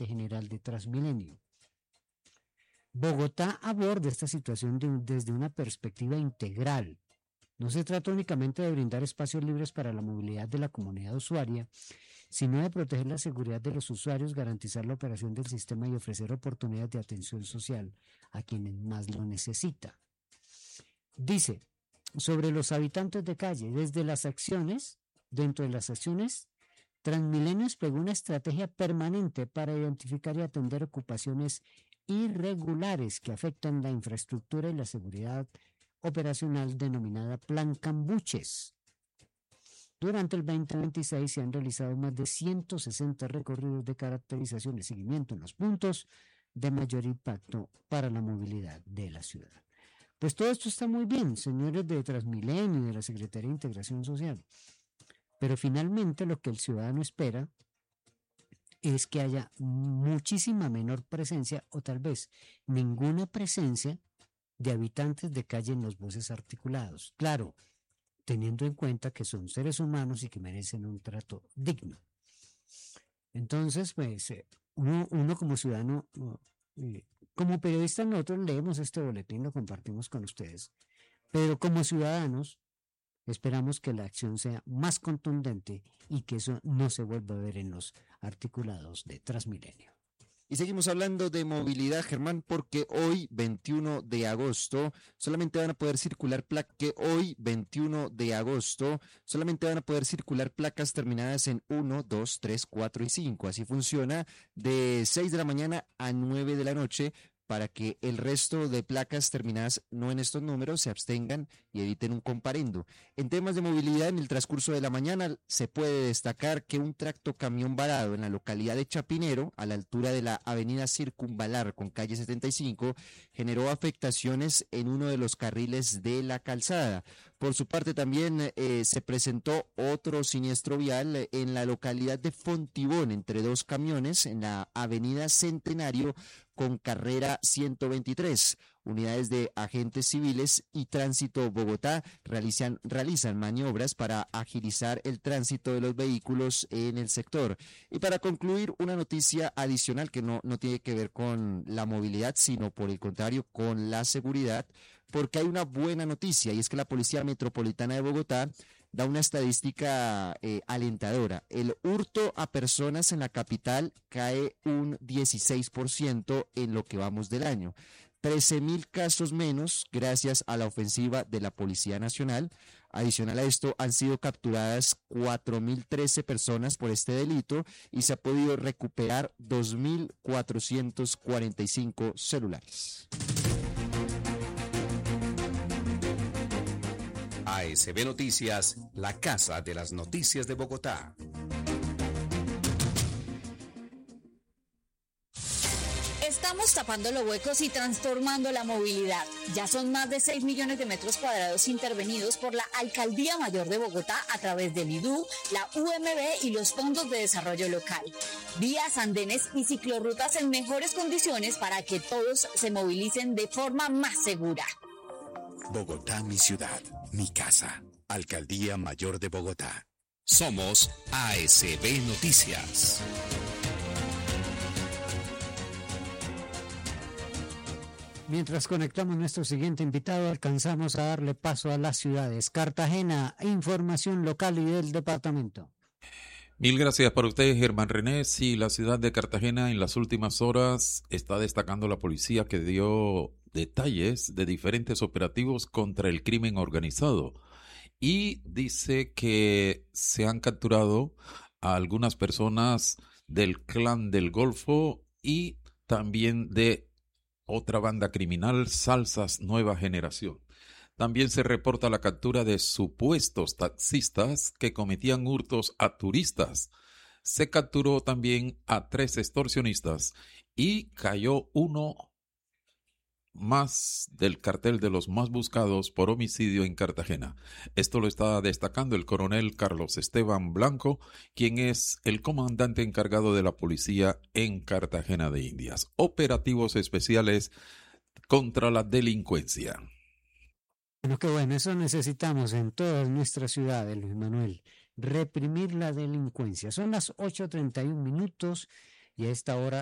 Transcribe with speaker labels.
Speaker 1: gerente general de Transmilenio. Bogotá aborda esta situación desde una perspectiva integral. No se trata únicamente de brindar espacios libres para la movilidad de la comunidad usuaria, sino de proteger la seguridad de los usuarios, garantizar la operación del sistema y ofrecer oportunidades de atención social a quienes más lo necesitan. Dice, sobre los habitantes de calle, dentro de las acciones, Transmilenio desplegó una estrategia permanente para identificar y atender ocupaciones irregulares que afectan la infraestructura y la seguridad operacional denominada Plan Cambuches. Durante el 2026 se han realizado más de 160 recorridos de caracterización y seguimiento en los puntos de mayor impacto para la movilidad de la ciudad. Pues todo esto está muy bien, señores de Transmilenio y de la Secretaría de Integración Social, pero finalmente lo que el ciudadano espera es que haya muchísima menor presencia o tal vez ninguna presencia de habitantes de calle en los buses articulados. Claro, teniendo en cuenta que son seres humanos y que merecen un trato digno. Entonces, pues, uno como ciudadano, como periodistas nosotros leemos este boletín, lo compartimos con ustedes, pero como ciudadanos esperamos que la acción sea más contundente y que eso no se vuelva a ver en los articulados de Transmilenio.
Speaker 2: Y seguimos hablando de movilidad, Germán, porque hoy, 21 de agosto, solamente van a poder circular placas terminadas en 1, 2, 3, 4 y 5. Así funciona de 6 de la mañana a 9 de la noche, para que el resto de placas terminadas no en estos números se abstengan y eviten un comparendo. En temas de movilidad, en el transcurso de la mañana se puede destacar que un tractocamión varado en la localidad de Chapinero, a la altura de la avenida Circunvalar con calle 75, generó afectaciones en uno de los carriles de la calzada. Por su parte también se presentó otro siniestro vial en la localidad de Fontibón entre dos camiones en la avenida Centenario con carrera 123. Unidades de agentes civiles y Tránsito Bogotá realizan maniobras para agilizar el tránsito de los vehículos en el sector. Y para concluir, una noticia adicional que no tiene que ver con la movilidad, sino por el contrario con la seguridad, porque hay una buena noticia y es que la Policía Metropolitana de Bogotá da una estadística alentadora. El hurto a personas en la capital cae un 16% en lo que vamos del año. 13.000 casos menos gracias a la ofensiva de la Policía Nacional. Adicional a esto, han sido capturadas 4.013 personas por este delito y se ha podido recuperar 2.445 celulares.
Speaker 3: ASB Noticias, la casa de las noticias de Bogotá.
Speaker 4: Estamos tapando los huecos y transformando la movilidad. Ya son más de 6 millones de metros cuadrados intervenidos por la Alcaldía Mayor de Bogotá a través del IDU, la UMB y los fondos de desarrollo local. Vías, andenes y ciclorrutas en mejores condiciones para que todos se movilicen de forma más segura.
Speaker 3: Bogotá, mi ciudad, mi casa. Alcaldía Mayor de Bogotá. Somos ASB Noticias.
Speaker 1: Mientras conectamos nuestro siguiente invitado, alcanzamos a darle paso a las ciudades. Cartagena, información local y del departamento.
Speaker 5: Mil gracias para usted, Germán René. Sí, la ciudad de Cartagena en las últimas horas está destacando la policía que dio detalles de diferentes operativos contra el crimen organizado y dice que se han capturado a algunas personas del Clan del Golfo y también de otra banda criminal, Salsas Nueva Generación. También se reporta la captura de supuestos taxistas que cometían hurtos a turistas. Se capturó también a 3 extorsionistas y cayó uno más del cartel de los más buscados por homicidio en Cartagena. Esto lo está destacando el coronel Carlos Esteban Blanco, quien es el comandante encargado de la policía en Cartagena de Indias. Operativos especiales contra la delincuencia.
Speaker 1: Bueno, qué bueno, eso necesitamos en todas nuestras ciudades, Luis Manuel, reprimir la delincuencia. Son las 8:31 y a esta hora